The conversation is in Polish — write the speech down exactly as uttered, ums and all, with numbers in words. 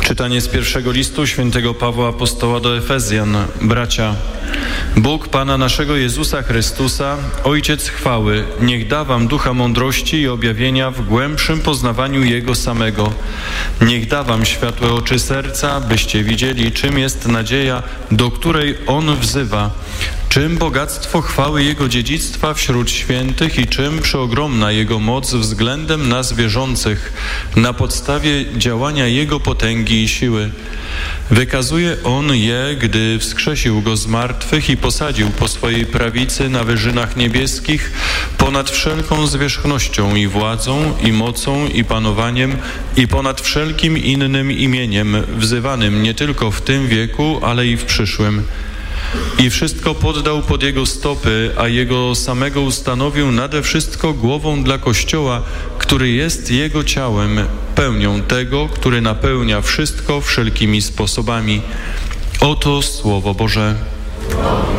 Czytanie z pierwszego listu świętego Pawła Apostoła do Efezjan. Bracia, Bóg Pana naszego Jezusa Chrystusa, Ojciec chwały, niech da wam ducha mądrości i objawienia w głębszym poznawaniu Jego samego. Niech da wam światłe oczy serca, byście widzieli, czym jest nadzieja, do której On wzywa, czym bogactwo chwały Jego dziedzictwa wśród świętych i czym przeogromna Jego moc względem nas wierzących na podstawie działania Jego potęgi i siły. Wykazuje On je, gdy wskrzesił Go z martwych i posadził po swojej prawicy na wyżynach niebieskich ponad wszelką zwierzchnością i władzą, i mocą, i panowaniem, i ponad wszelkim innym imieniem, wzywanym nie tylko w tym wieku, ale i w przyszłym. I wszystko poddał pod Jego stopy, a Jego samego ustanowił nade wszystko głową dla Kościoła, który jest Jego ciałem, pełnią tego, który napełnia wszystko wszelkimi sposobami. Oto Słowo Boże.